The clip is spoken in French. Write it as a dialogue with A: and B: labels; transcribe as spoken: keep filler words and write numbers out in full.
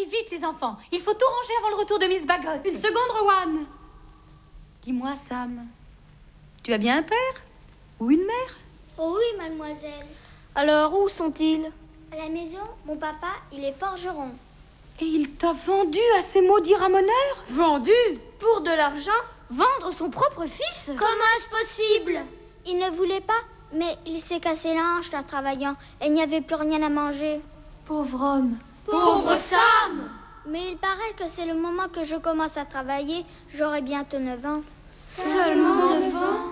A: Allez vite, les enfants. Il faut tout ranger avant le retour de Miss Bagot.
B: Une seconde, Rowan.
A: Dis-moi, Sam, tu as bien un père ou une mère?
C: Oh oui, mademoiselle.
D: Alors, où sont-ils?
C: À la maison, mon papa, il est forgeron.
A: Et il t'a vendu à ces maudits ramoneurs?
B: Vendu?
D: Pour de l'argent? Vendre son propre fils?
C: Comment est-ce possible? Il ne voulait pas, mais il s'est cassé la hanche en travaillant et il n'y avait plus rien à manger.
A: Pauvre homme.
D: Pauvre Sam!
C: Mais il paraît que c'est le moment que je commence à travailler. J'aurai bientôt neuf ans.
D: Seulement neuf ans?